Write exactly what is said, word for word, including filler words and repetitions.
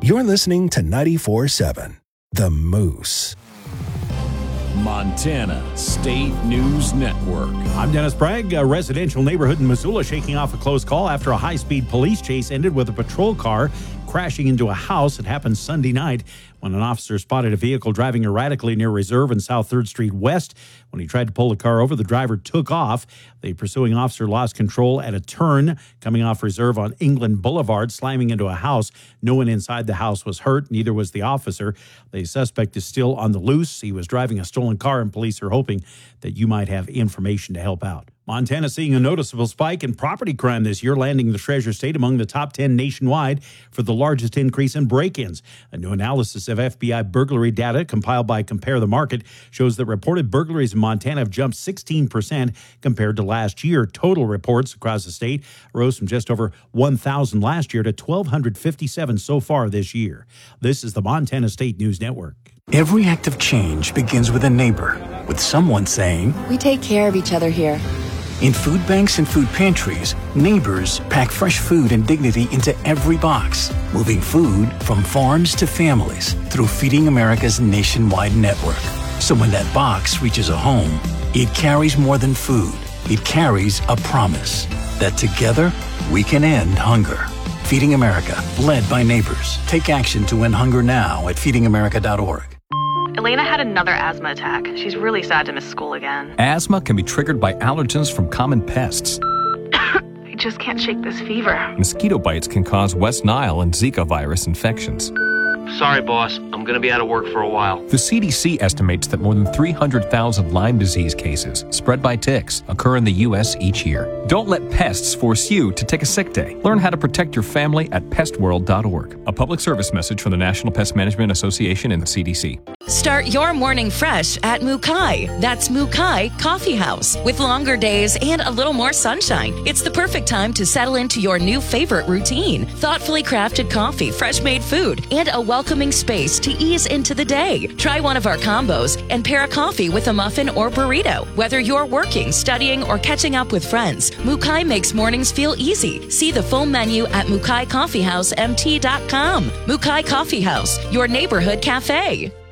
You're listening to ninety-four seven, The Moose. Montana State News Network. I'm Dennis Bragg. A residential neighborhood in Missoula shaking off a close call after a high-speed police chase ended with a patrol car crashing into a house. It happened Sunday night when an officer spotted a vehicle driving erratically near Reserve and South third Street West. When he tried to pull the car over, the driver took off. The pursuing officer lost control at a turn coming off Reserve on England Boulevard, slamming into a house. No one inside the house was hurt. Neither was the officer. The suspect is still on the loose. He was driving a stolen car, and police are hoping that you might have information to help out. Montana seeing a noticeable spike in property crime this year, landing the Treasure State among the top ten nationwide for the largest increase in break-ins. A new analysis of F B I burglary data compiled by Compare the Market shows that reported burglaries in Montana have jumped sixteen percent compared to last year. Total reports across the state rose from just over one thousand last year to one thousand two hundred fifty-seven so far this year. This is the Montana State News Network. Every act of change begins with a neighbor, with someone saying, "We take care of each other here." In food banks and food pantries, neighbors pack fresh food and dignity into every box, moving food from farms to families through Feeding America's nationwide network. So when that box reaches a home, it carries more than food. It carries a promise that together we can end hunger. Feeding America, led by neighbors. Take action to end hunger now at feeding america dot org. Elena had another asthma attack. She's really sad to miss school again. Asthma can be triggered by allergens from common pests. I just can't shake this fever. Mosquito bites can cause West Nile and Zika virus infections. Sorry, boss. I'm going to be out of work for a while. The C D C estimates that more than three hundred thousand Lyme disease cases spread by ticks occur in the U S each year. Don't let pests force you to take a sick day. Learn how to protect your family at pest world dot org. A public service message from the National Pest Management Association and the C D C. Start your morning fresh at Mukai. That's Mukai Coffee House. With longer days and a little more sunshine, it's the perfect time to settle into your new favorite routine. Thoughtfully crafted coffee, fresh made food, and a welcoming space to ease into the day. Try one of our combos and pair a coffee with a muffin or burrito. Whether you're working, studying, or catching up with friends, Mukai makes mornings feel easy. See the full menu at mukai coffee house m t dot com. Mukai Coffee House, your neighborhood cafe.